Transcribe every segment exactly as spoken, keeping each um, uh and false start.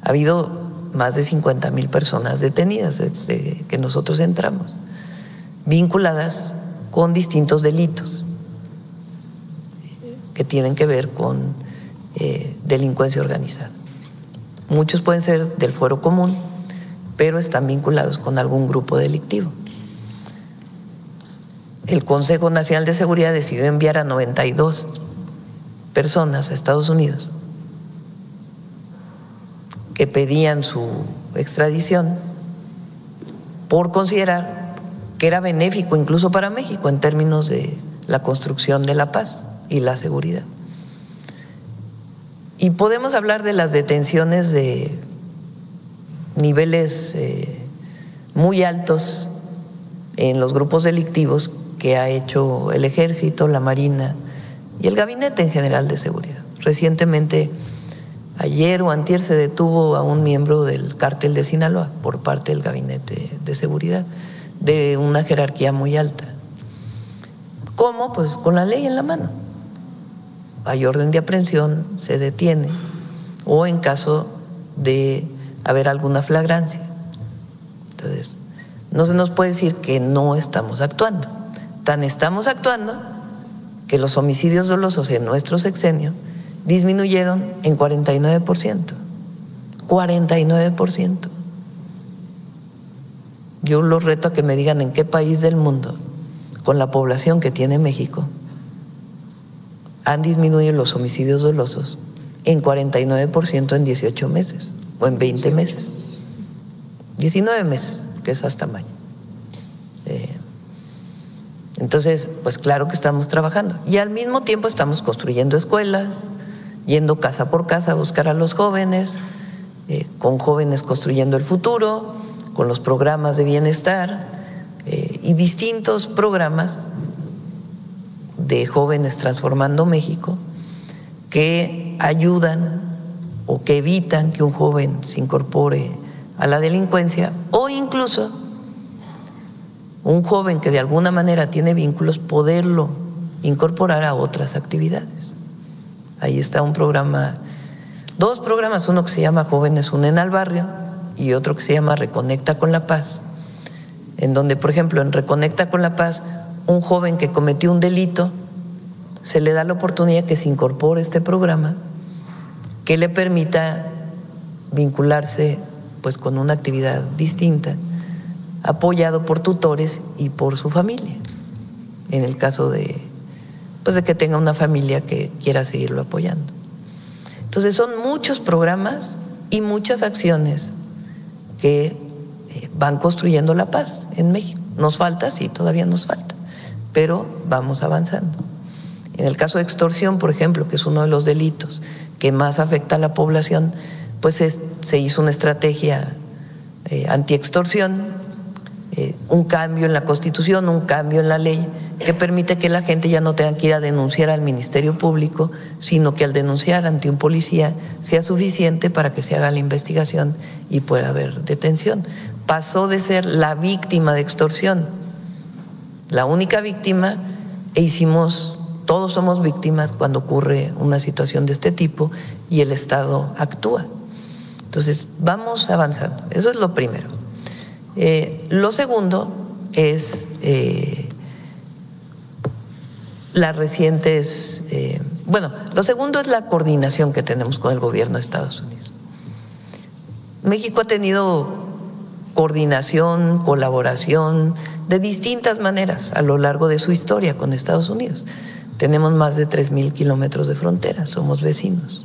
Ha habido más de cincuenta mil personas detenidas desde que nosotros entramos, vinculadas con distintos delitos que tienen que ver con eh, delincuencia organizada. Muchos pueden ser del fuero común, pero están vinculados con algún grupo delictivo. El Consejo Nacional de Seguridad decidió enviar a noventa y dos personas a Estados Unidos que pedían su extradición por considerar que era benéfico incluso para México en términos de la construcción de la paz y la seguridad. Y podemos hablar de las detenciones de niveles eh, muy altos en los grupos delictivos que ha hecho el Ejército, la Marina y el Gabinete en General de Seguridad. Recientemente, ayer o antier, se detuvo a un miembro del Cártel de Sinaloa por parte del Gabinete de Seguridad, de una jerarquía muy alta. ¿Cómo? Pues con la ley en la mano. Hay orden de aprehensión, se detiene, o en caso de haber alguna flagrancia. Entonces, no se nos puede decir que no estamos actuando. Tan estamos actuando que los homicidios dolosos en nuestro sexenio disminuyeron en cuarenta y nueve por ciento. cuarenta y nueve por ciento. Yo los reto a que me digan en qué país del mundo, con la población que tiene México, han disminuido los homicidios dolosos en cuarenta y nueve por ciento en dieciocho meses o en veinte meses. diecinueve meses, que es hasta mayo. Eh, entonces, pues claro que estamos trabajando. Y al mismo tiempo estamos construyendo escuelas, yendo casa por casa a buscar a los jóvenes, eh, con jóvenes construyendo el futuro, con los programas de bienestar eh, y distintos programas de jóvenes transformando México que ayudan o que evitan que un joven se incorpore a la delincuencia, o incluso un joven que de alguna manera tiene vínculos, poderlo incorporar a otras actividades. Ahí está un programa, dos programas, uno que se llama Jóvenes Unen al Barrio y otro que se llama Reconecta con la Paz, en donde, por ejemplo, en Reconecta con la Paz, un joven que cometió un delito, se le da la oportunidad que se incorpore a este programa que le permita vincularse pues con una actividad distinta, apoyado por tutores y por su familia, en el caso de, pues de que tenga una familia que quiera seguirlo apoyando. Entonces son muchos programas y muchas acciones que van construyendo la paz en México. Nos falta, sí, todavía nos falta, pero vamos avanzando. En el caso de extorsión, por ejemplo, que es uno de los delitos que más afecta a la población, pues es, se hizo una estrategia eh, antiextorsión, eh, un cambio en la Constitución, un cambio en la ley que permite que la gente ya no tenga que ir a denunciar al Ministerio Público, sino que al denunciar ante un policía sea suficiente para que se haga la investigación y pueda haber detención. Pasó de ser la víctima de extorsión, la única víctima, e hicimos, todos somos víctimas cuando ocurre una situación de este tipo y el Estado actúa. Entonces, vamos avanzando. Eso es lo primero. Eh, lo segundo es eh, las recientes, eh, bueno, lo segundo es la coordinación que tenemos con el gobierno de Estados Unidos. México ha tenido coordinación, colaboración de distintas maneras a lo largo de su historia con Estados Unidos. Tenemos más de tres mil kilómetros de frontera, somos vecinos.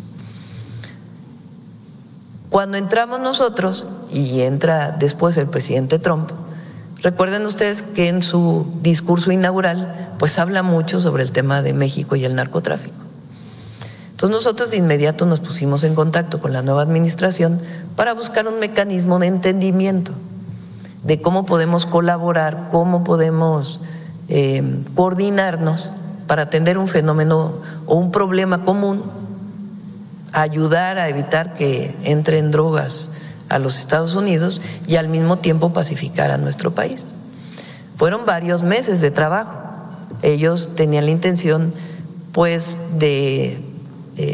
Cuando entramos nosotros y entra después el presidente Trump, recuerden ustedes que en su discurso inaugural pues habla mucho sobre el tema de México y el narcotráfico. Entonces nosotros de inmediato nos pusimos en contacto con la nueva administración para buscar un mecanismo de entendimiento de cómo podemos colaborar, cómo podemos eh, coordinarnos para atender un fenómeno o un problema común, ayudar a evitar que entren drogas a los Estados Unidos y al mismo tiempo pacificar a nuestro país. Fueron varios meses de trabajo. Ellos tenían la intención pues de eh,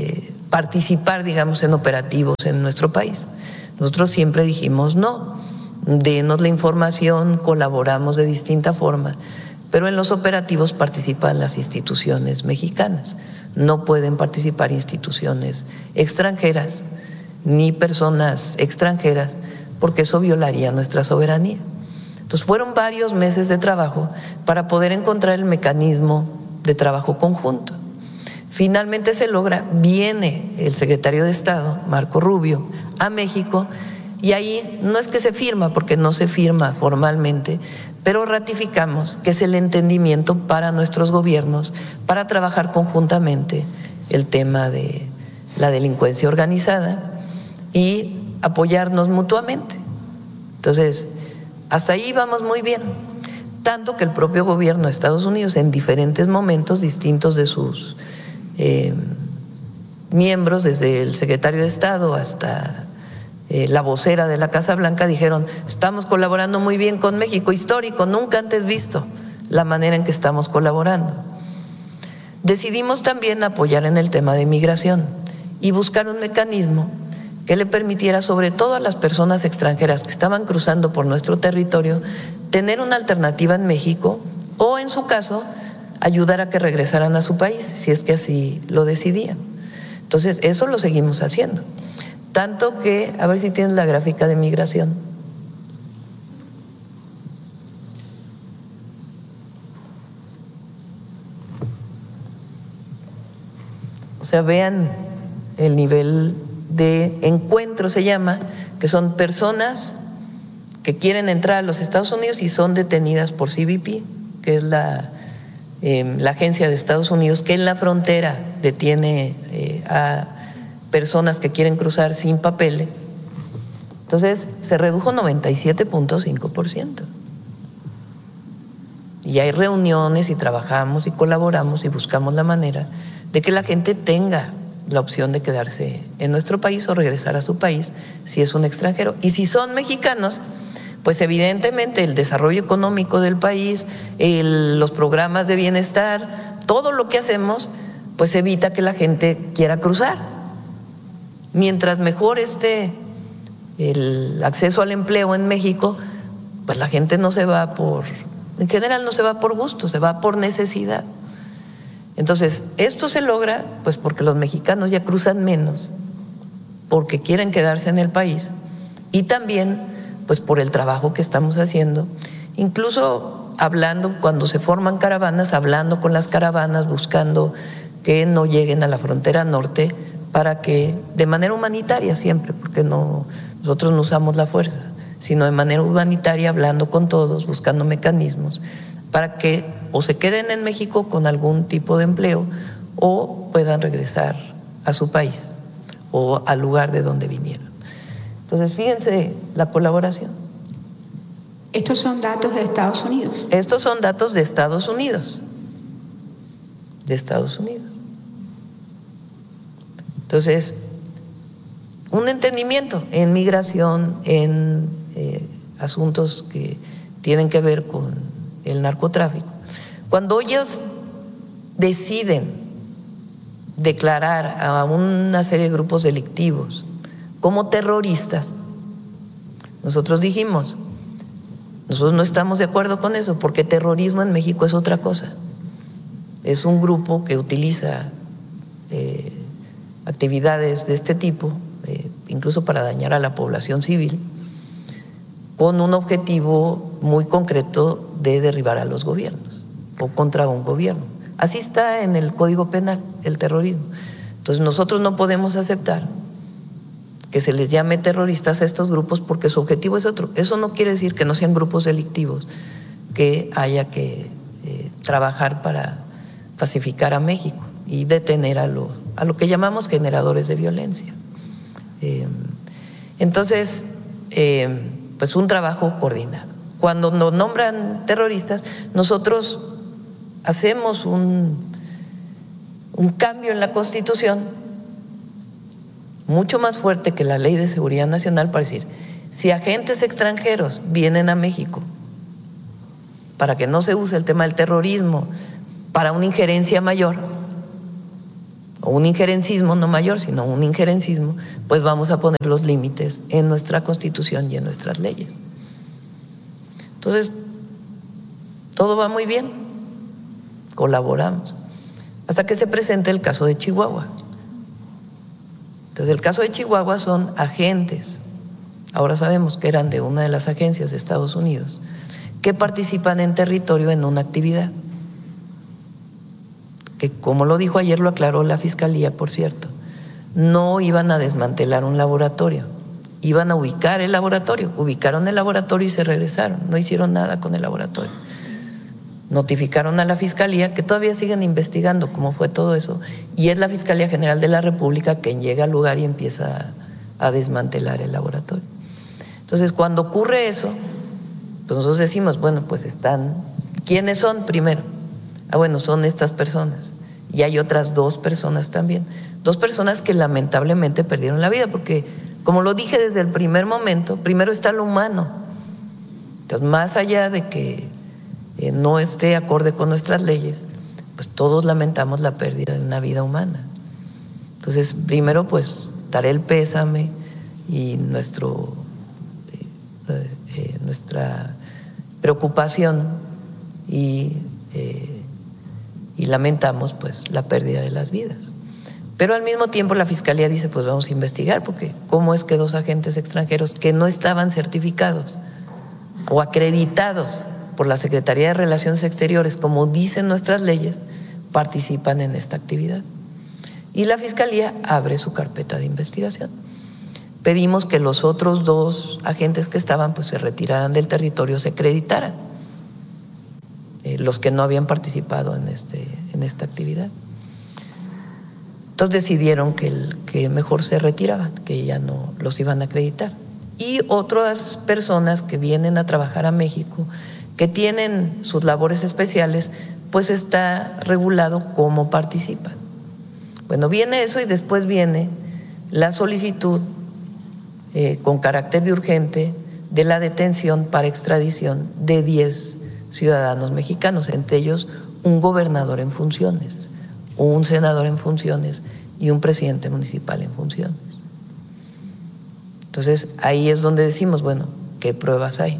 participar, digamos, en operativos en nuestro país. Nosotros siempre dijimos no, denos la información, colaboramos de distinta forma, pero en los operativos participan las instituciones mexicanas. No pueden participar instituciones extranjeras ni personas extranjeras, porque eso violaría nuestra soberanía. Entonces fueron varios meses de trabajo para poder encontrar el mecanismo de trabajo conjunto. Finalmente se logra, viene el secretario de Estado, Marco Rubio, a México, y ahí no es que se firma, porque no se firma formalmente, pero ratificamos que es el entendimiento para nuestros gobiernos para trabajar conjuntamente el tema de la delincuencia organizada y apoyarnos mutuamente. Entonces, hasta ahí vamos muy bien, tanto que el propio gobierno de Estados Unidos en diferentes momentos distintos de sus eh, miembros, desde el secretario de Estado hasta eh, la vocera de la Casa Blanca, dijeron: estamos colaborando muy bien con México, histórico, nunca antes visto la manera en que estamos colaborando. Decidimos también apoyar en el tema de migración y buscar un mecanismo que le permitiera, sobre todo a las personas extranjeras que estaban cruzando por nuestro territorio, tener una alternativa en México o, en su caso, ayudar a que regresaran a su país, si es que así lo decidían. Entonces, eso lo seguimos haciendo. Tanto que, a ver si tienes la gráfica de migración. O sea, vean el nivel de encuentro, se llama, que son personas que quieren entrar a los Estados Unidos y son detenidas por C B P, que es la, eh, la agencia de Estados Unidos que en la frontera detiene eh, a personas que quieren cruzar sin papeles. Entonces se redujo noventa y siete punto cinco por ciento. Y hay reuniones y trabajamos y colaboramos y buscamos la manera de que la gente tenga la opción de quedarse en nuestro país o regresar a su país si es un extranjero. Y si son mexicanos, pues evidentemente el desarrollo económico del país, el, los programas de bienestar, todo lo que hacemos, pues evita que la gente quiera cruzar. Mientras mejor esté el acceso al empleo en México, pues la gente no se va por, en general no se va por gusto, se va por necesidad. Entonces, esto se logra pues porque los mexicanos ya cruzan menos, porque quieren quedarse en el país y también pues por el trabajo que estamos haciendo, incluso hablando cuando se forman caravanas, hablando con las caravanas, buscando que no lleguen a la frontera norte para que de manera humanitaria siempre, porque no, nosotros no usamos la fuerza, sino de manera humanitaria, hablando con todos, buscando mecanismos para que o se queden en México con algún tipo de empleo o puedan regresar a su país o al lugar de donde vinieron. Entonces, fíjense la colaboración. ¿Estos son datos de Estados Unidos? Estos son datos de Estados Unidos, de Estados Unidos. Entonces, un entendimiento en migración, en eh, asuntos que tienen que ver con el narcotráfico. Cuando ellos deciden declarar a una serie de grupos delictivos como terroristas, nosotros dijimos, nosotros no estamos de acuerdo con eso, porque terrorismo en México es otra cosa. Es un grupo que utiliza eh, actividades de este tipo, eh, incluso para dañar a la población civil, con un objetivo muy concreto de derribar a los gobiernos o contra un gobierno. Así está en el Código Penal, el terrorismo. Entonces nosotros no podemos aceptar que se les llame terroristas a estos grupos porque su objetivo es otro. Eso no quiere decir que no sean grupos delictivos, que haya que eh, trabajar para pacificar a México y detener a lo, a lo que llamamos generadores de violencia. Eh, entonces, eh, pues un trabajo coordinado. Cuando nos nombran terroristas, nosotros hacemos un, un cambio en la Constitución mucho más fuerte que la Ley de Seguridad Nacional para decir, si agentes extranjeros vienen a México para que no se use el tema del terrorismo para una injerencia mayor o un injerencismo, no mayor, sino un injerencismo, pues vamos a poner los límites en nuestra Constitución y en nuestras leyes. Entonces, todo va muy bien, colaboramos, hasta que se presenta el caso de Chihuahua. Entonces, el caso de Chihuahua son agentes, ahora sabemos que eran de una de las agencias de Estados Unidos, que participan en territorio en una actividad, que como lo dijo ayer, lo aclaró la Fiscalía, por cierto, no iban a desmantelar un laboratorio, iban a ubicar el laboratorio, ubicaron el laboratorio y se regresaron, no hicieron nada con el laboratorio. Notificaron a la Fiscalía, que todavía siguen investigando cómo fue todo eso, y es la Fiscalía General de la República quien llega al lugar y empieza a, a desmantelar el laboratorio. Entonces, cuando ocurre eso, pues nosotros decimos, bueno, pues están, ¿quiénes son primero? Ah, bueno, son estas personas, y hay otras dos personas también, dos personas que lamentablemente perdieron la vida, porque como lo dije desde el primer momento, primero está lo humano. Entonces, más allá de que eh, no esté acorde con nuestras leyes, pues todos lamentamos la pérdida de una vida humana. Entonces, primero pues daré el pésame y nuestro, eh, eh, nuestra preocupación y, eh, y lamentamos pues la pérdida de las vidas. Pero al mismo tiempo la Fiscalía dice, pues vamos a investigar, porque ¿cómo es que dos agentes extranjeros que no estaban certificados o acreditados por la Secretaría de Relaciones Exteriores, como dicen nuestras leyes, participan en esta actividad? Y la Fiscalía abre su carpeta de investigación. Pedimos que los otros dos agentes que estaban pues se retiraran del territorio, se acreditaran, eh, los que no habían participado en, este, en esta actividad. Entonces decidieron que, el, que mejor se retiraban, que ya no los iban a acreditar. Y otras personas que vienen a trabajar a México, que tienen sus labores especiales, pues está regulado cómo participan. Bueno, viene eso y después viene la solicitud eh, con carácter de urgente de la detención para extradición de diez ciudadanos mexicanos, entre ellos un gobernador en funciones, un senador en funciones y un presidente municipal en funciones. Entonces, ahí es donde decimos, bueno, ¿qué pruebas hay?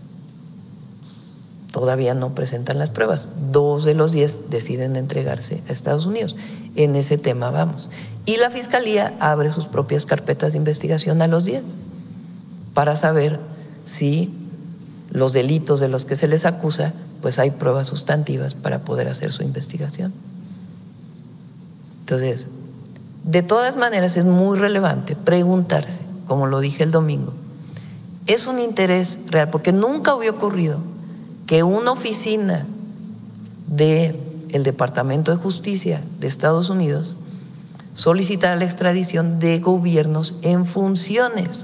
Todavía no presentan las pruebas. Dos de los diez deciden entregarse a Estados Unidos. En ese tema vamos. Y la Fiscalía abre sus propias carpetas de investigación a los diez para saber si los delitos de los que se les acusa, pues hay pruebas sustantivas para poder hacer su investigación. Entonces, de todas maneras es muy relevante preguntarse, como lo dije el domingo, ¿es un interés real? Porque nunca había ocurrido que una oficina del Departamento de Justicia de Estados Unidos solicitara la extradición de gobiernos en funciones.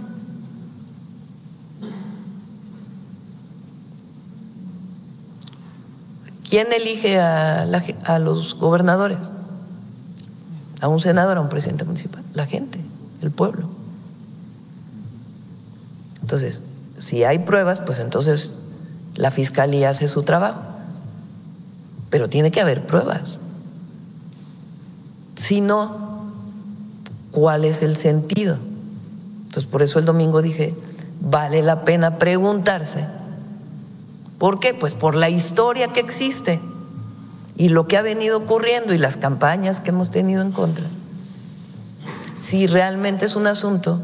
¿Quién elige a, la, a los gobernadores? A un senador, a un presidente municipal, la gente, el pueblo. Entonces, si hay pruebas, pues entonces la Fiscalía hace su trabajo, pero tiene que haber pruebas. Si no, ¿cuál es el sentido? Entonces, por eso el domingo dije, vale la pena preguntarse. ¿Por qué? Pues por la historia que existe y lo que ha venido ocurriendo y las campañas que hemos tenido en contra. Si realmente es un asunto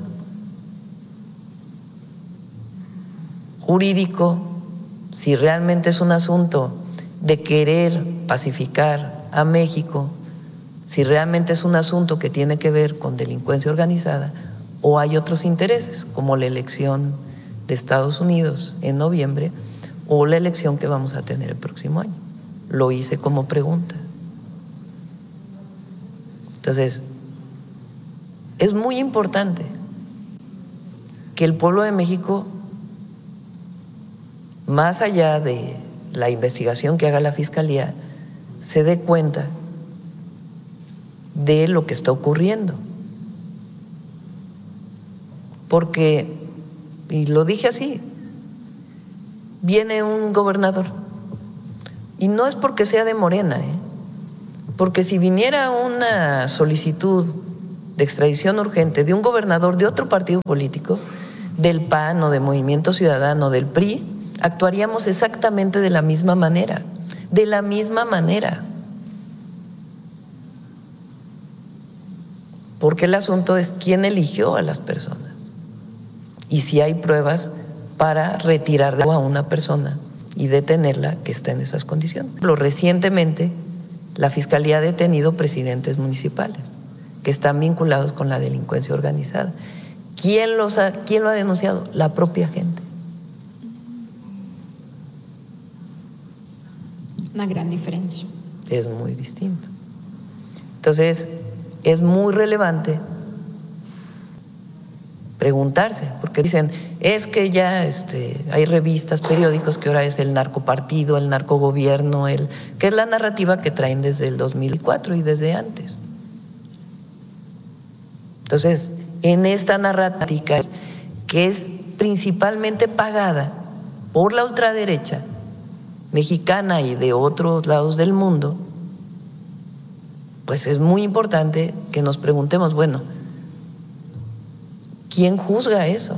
jurídico, si realmente es un asunto de querer pacificar a México, si realmente es un asunto que tiene que ver con delincuencia organizada, o hay otros intereses, como la elección de Estados Unidos en noviembre o la elección que vamos a tener el próximo año. Lo hice como pregunta. Entonces, es muy importante que el pueblo de México, más allá de la investigación que haga la Fiscalía, se dé cuenta de lo que está ocurriendo. Porque, y lo dije así, viene un gobernador, y no es porque sea de Morena, ¿eh? Porque si viniera una solicitud de extradición urgente de un gobernador de otro partido político, del P A N o de Movimiento Ciudadano, del P R I, actuaríamos exactamente de la misma manera, de la misma manera. Porque el asunto es quién eligió a las personas y si hay pruebas para retirar de a una persona y detenerla que está en esas condiciones. Lo recientemente la Fiscalía ha detenido presidentes municipales que están vinculados con la delincuencia organizada. ¿Quién, los ha, ¿Quién lo ha denunciado? La propia gente. Una gran diferencia. Es muy distinto. Entonces, es muy relevante preguntarse, porque dicen, es que ya este, hay revistas, periódicos que ahora es el narcopartido, el narcogobierno, el, que es la narrativa que traen desde el dos mil cuatro y desde antes. Entonces, en esta narrativa que es principalmente pagada por la ultraderecha mexicana y de otros lados del mundo, pues es muy importante que nos preguntemos, bueno, ¿quién juzga eso?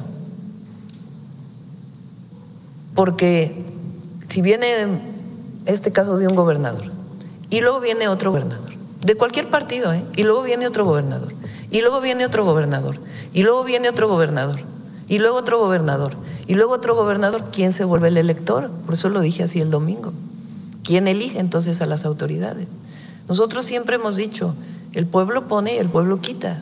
Porque si viene este caso de un gobernador y luego viene otro gobernador, de cualquier partido, ¿eh? Y luego viene otro gobernador, y luego viene otro gobernador, y luego viene otro gobernador, y luego otro gobernador, y luego otro gobernador, ¿quién se vuelve el elector? Por eso lo dije así el domingo. ¿Quién elige entonces a las autoridades? Nosotros siempre hemos dicho, el pueblo pone y el pueblo quita.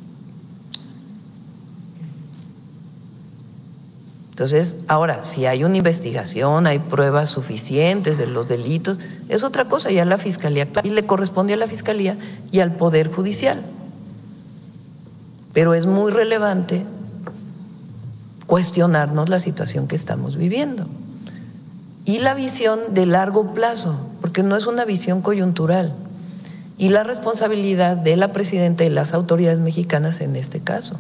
Entonces, ahora, si hay una investigación, hay pruebas suficientes de los delitos, es otra cosa, ya la Fiscalía, y le corresponde a la Fiscalía y al Poder Judicial. Pero es muy relevante cuestionarnos la situación que estamos viviendo y la visión de largo plazo, porque no es una visión coyuntural, y la responsabilidad de la presidenta y las autoridades mexicanas en este caso.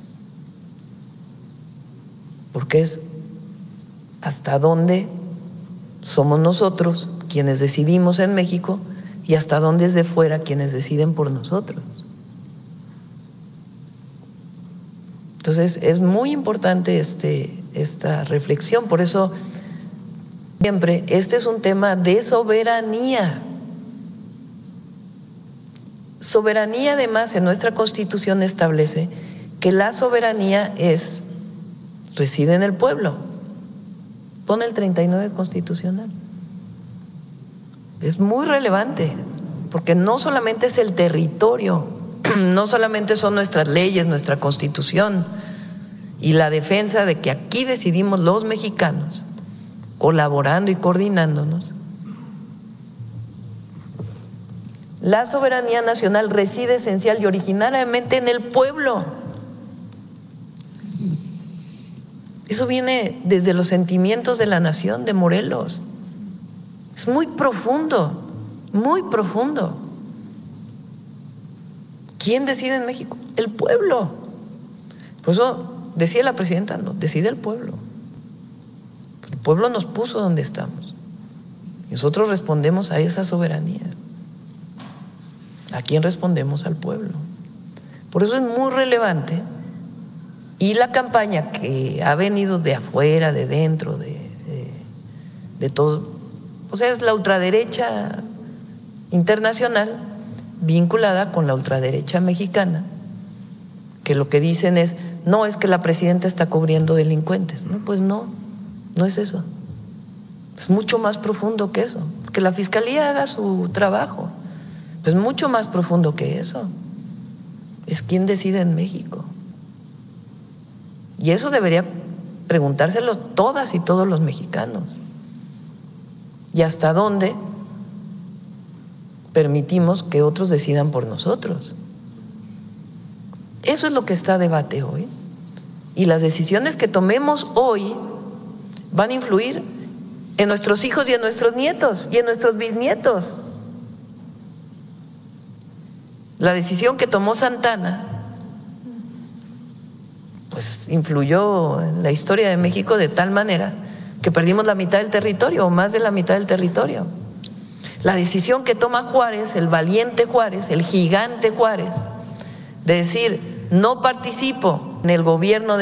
Porque es hasta dónde somos nosotros quienes decidimos en México y hasta dónde es de fuera quienes deciden por nosotros. Entonces es muy importante este, esta reflexión, por eso siempre este es un tema de soberanía. Soberanía, además, en nuestra Constitución establece que la soberanía es reside en el pueblo. Pone el treinta y nueve constitucional. Es muy relevante, porque no solamente es el territorio, no solamente son nuestras leyes, nuestra Constitución y la defensa de que aquí decidimos los mexicanos, colaborando y coordinándonos. La soberanía nacional reside esencial y originariamente en el pueblo. Eso viene desde los sentimientos de la nación de Morelos. Es muy profundo, muy profundo. ¿Quién decide en México? El pueblo. Por eso decía la presidenta, no, decide el pueblo. El pueblo nos puso donde estamos. Nosotros respondemos a esa soberanía. ¿A quién respondemos? Al pueblo. Por eso es muy relevante. Y la campaña que ha venido de afuera, de dentro, de, de, de todo, o sea, es la ultraderecha internacional vinculada con la ultraderecha mexicana, que lo que dicen es, no, es que la presidenta está cubriendo delincuentes. No, pues no, no es eso. Es mucho más profundo que eso. Que la Fiscalía haga su trabajo, pues mucho más profundo que eso. Es quién decide en México. Y eso debería preguntárselo todas y todos los mexicanos. ¿Y hasta dónde permitimos que otros decidan por nosotros? Eso es lo que está a debate hoy. Y las decisiones que tomemos hoy van a influir en nuestros hijos y en nuestros nietos y en nuestros bisnietos. La decisión que tomó Santana pues influyó en la historia de México de tal manera que perdimos la mitad del territorio o más de la mitad del territorio. La decisión que toma Juárez, el valiente Juárez, el gigante Juárez, de decir, no participo en el gobierno de